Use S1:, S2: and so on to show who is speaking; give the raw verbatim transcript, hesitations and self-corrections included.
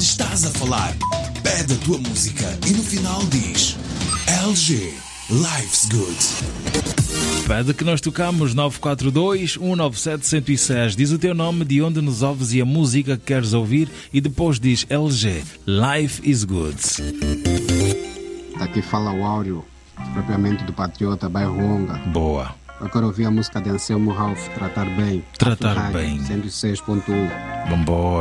S1: onde estás a falar. Pede a tua música e no final diz L G, Life's Good.
S2: Pede que nós tocamos nove quatro dois, um nove sete, um zero seis. Diz o teu nome, de onde nos ouves e a música que queres ouvir e depois diz L G, Life is Good.
S3: Daqui fala o áudio, propriamente do Patriota, bairro Onga.
S2: Boa.
S3: Eu quero ouvir a música de Anselmo Ralph, Tratar Bem.
S2: Tratar Bem.
S3: cento e seis ponto um.
S2: Boa.